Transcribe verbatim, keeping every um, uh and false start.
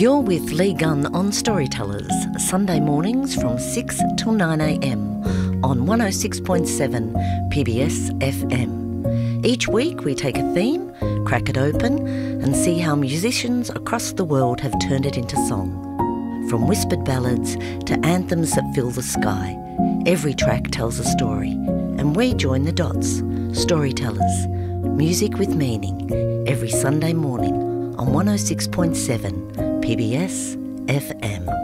You're with Lee Gunn on Storytellers, Sunday mornings from six till nine a m on one oh six point seven P B S F M. Each week we take a theme, crack it open and see how musicians across the world have turned it into song. From whispered ballads to anthems that fill the sky, every track tells a story, and we join the dots. Storytellers, music with meaning, every Sunday morning on one oh six point seven P B S F M.